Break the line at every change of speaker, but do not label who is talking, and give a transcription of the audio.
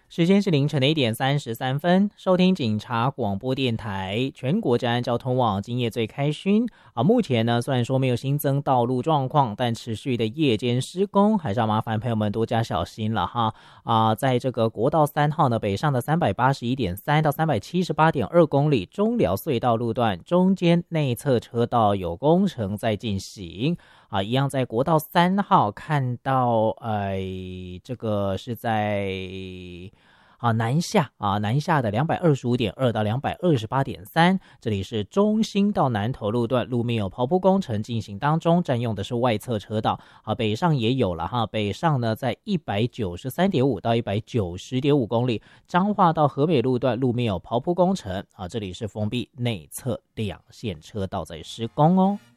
时间是凌晨的1:33，收听警察广播电台全国治安交通网，今夜最开勋目前呢，虽然说没有新增道路状况，但持续的夜间施工，还是要麻烦朋友们多加小心了哈在这个国道3号呢，北上的381.3到378.2公里中寮隧道路段中间内侧车道有工程在进行一样在国道3号看到这个是在南下的225.2到228.3，这里是中兴到南投路段，路面有刨铺工程进行当中，占用的是外侧车道北上也有了北上呢在193.5到190.5公里，彰化到和美路段路面有刨铺工程这里是封闭内侧2线车道在施工哦。